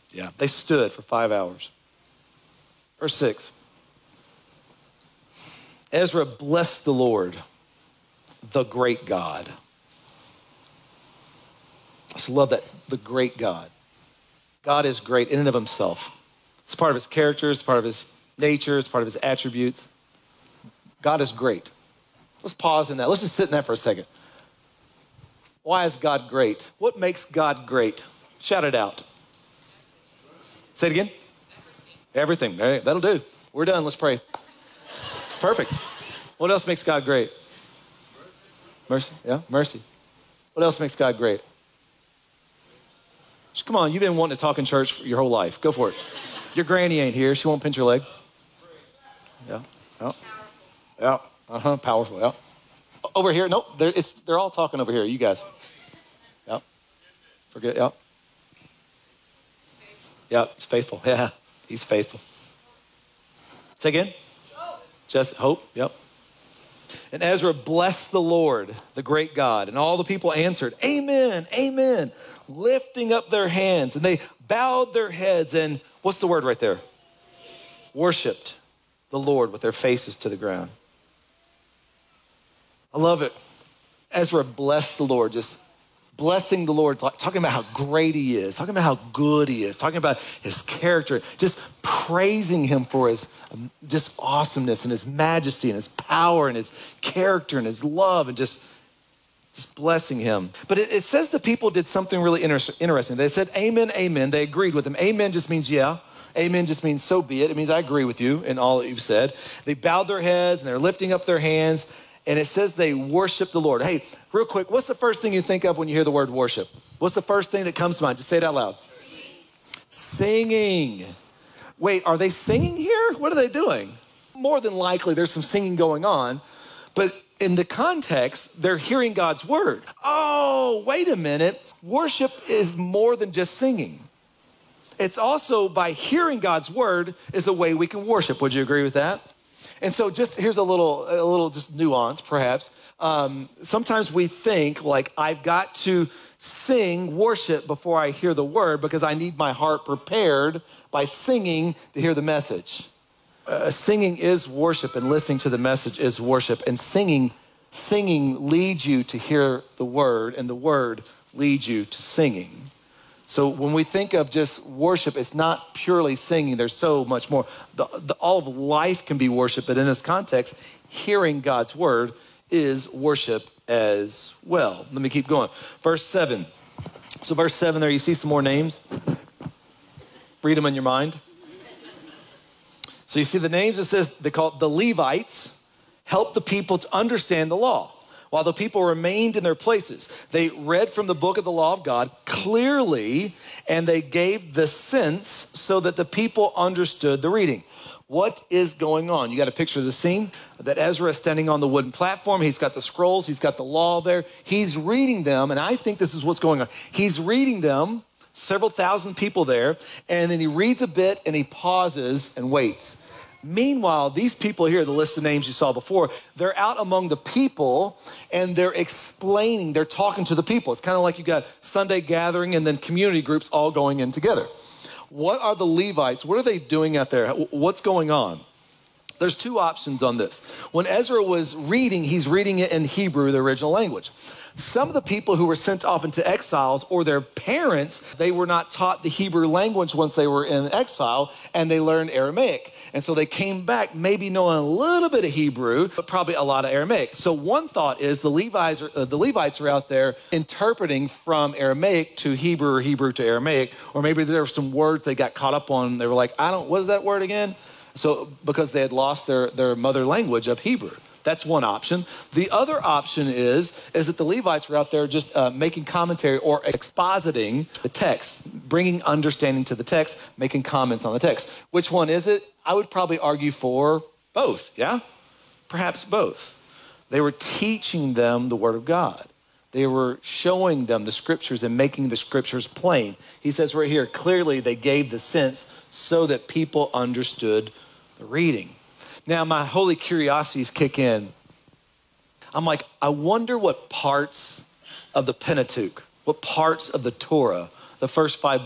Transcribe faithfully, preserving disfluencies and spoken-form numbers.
Yeah, they stood for five hours. Verse six. Ezra blessed the Lord, the great God. I just love that, the great God. God is great in and of himself. It's part of his character, it's part of his nature, it's part of his attributes. God is great. Let's pause in that. Let's just sit in that for a second. Why is God great? What makes God great? Shout it out. Say it again. Everything. Everything. All right, that'll do. We're done. Let's pray. It's perfect. What else makes God great? Mercy. Yeah, mercy. What else makes God great? Just come on, you've been wanting to talk in church your whole life. Go for it. Your granny ain't here. She won't pinch your leg. Yeah. Yeah. Yeah. Uh-huh. Powerful. Yeah. Over here. Nope. They're, it's, they're all talking over here. You guys. Yeah. Forget. Yeah. Yeah. It's faithful. Yeah. He's faithful. Say again. Just hope. Yep. And Ezra blessed the Lord, the great God. And all the people answered, amen, amen, lifting up their hands. And they bowed their heads and, what's the word right there? Worshipped the Lord with their faces to the ground. I love it. Ezra blessed the Lord, just blessing the Lord, talking about how great he is, talking about how good he is, talking about his character, just praising him for his just awesomeness and his majesty and his power and his character and his love, and just, just blessing him. But it, it says the people did something really inter- interesting. They said, amen, amen. They agreed with him. Amen just means yeah. Amen just means so be it. It means I agree with you in all that you've said. They bowed their heads and they're lifting up their hands. And it says they worship the Lord. Hey, real quick, what's the first thing you think of when you hear the word worship? What's the first thing that comes to mind? Just say it out loud. Singing. Singing. Wait, are they singing here? What are they doing? More than likely, there's some singing going on. But in the context, they're hearing God's word. Oh, wait a minute. Worship is more than just singing. It's also, by hearing God's word, is a way we can worship. Would you agree with that? And so just here's a little, a little just nuance, perhaps. Um, sometimes we think like, I've got to sing worship before I hear the word because I need my heart prepared by singing to hear the message. Uh, singing is worship, and listening to the message is worship. And singing, singing leads you to hear the word, and the word leads you to singing. So when we think of just worship, it's not purely singing. There's so much more. The, the, all of life can be worship, but in this context, hearing God's word is worship as well. Let me keep going. Verse seven. So verse seven there, you see some more names. Read them in your mind. So you see the names. It says they call it the Levites help the people to understand the law. While the people remained in their places, they read from the book of the law of God clearly, and they gave the sense so that the people understood the reading. What is going on? You got a picture of the scene that Ezra is standing on the wooden platform. He's got the scrolls. He's got the law there. He's reading them, and I think this is what's going on. He's reading them, several thousand people there, and then he reads a bit, and he pauses and waits. Meanwhile, these people here, the list of names you saw before, they're out among the people and they're explaining, they're talking to the people. It's kind of like you got Sunday gathering and then community groups all going in together. What are the Levites? What are they doing out there? What's going on? There's two options on this. When Ezra was reading, he's reading it in Hebrew, the original language. Some of the people who were sent off into exiles, or their parents, they were not taught the Hebrew language once they were in exile, and they learned Aramaic. And so they came back maybe knowing a little bit of Hebrew, but probably a lot of Aramaic. So one thought is the Levites are, uh, the Levites are out there interpreting from Aramaic to Hebrew, or Hebrew to Aramaic, or maybe there were some words they got caught up on. They were like, I don't, what is that word again? So because they had lost their, their mother language of Hebrew. That's one option. The other option is, is that the Levites were out there just uh, making commentary or expositing the text, bringing understanding to the text, making comments on the text. Which one is it? I would probably argue for both, yeah? Perhaps both. They were teaching them the word of God. They were showing them the scriptures and making the scriptures plain. He says right here, clearly they gave the sense so that people understood the reading. Now, my holy curiosities kick in. I'm like, I wonder what parts of the Pentateuch, what parts of the Torah, the first five